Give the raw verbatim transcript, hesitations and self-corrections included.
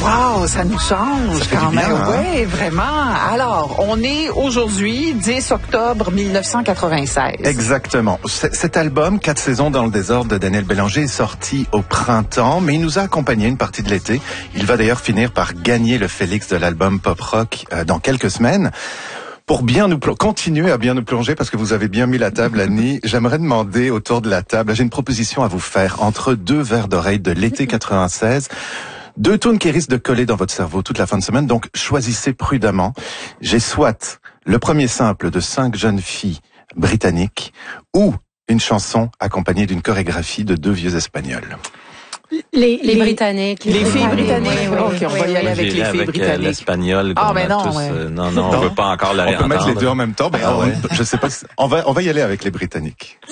Wow, ça nous change Ça fait quand du bien, même. hein? Oui, vraiment. Alors, on est aujourd'hui dix octobre mille neuf cent quatre-vingt-seize. Exactement. C- Cet album, Quatre saisons dans le désordre de Daniel Bélanger, est sorti au printemps, mais il nous a accompagné une partie de l'été. Il va d'ailleurs finir par gagner le Félix de l'album pop rock euh, dans quelques semaines. Pour bien nous plo- continuer à bien nous plonger, parce que vous avez bien mis la table, Annie, j'aimerais demander autour de la table, j'ai une proposition à vous faire entre deux verres d'oreille de l'été quatre-vingt-seize. Deux tunes qui risquent de coller dans votre cerveau toute la fin de semaine, donc choisissez prudemment. J'ai soit le premier simple de cinq jeunes filles britanniques ou une chanson accompagnée d'une chorégraphie de deux vieux Espagnols. Les, Les Britanniques. Les filles britanniques. Oui, oui, OK, on va y oui, aller oui. avec J'irai les filles avec, euh, britanniques. l'espagnol. Ah, qu'on mais a non, tous, ouais. euh, non, non, on Non. veut pas encore la On peut mettre les réentendre. deux en même temps, mais Ah on- ouais. je sais pas. si- On va, on va y aller avec les Britanniques.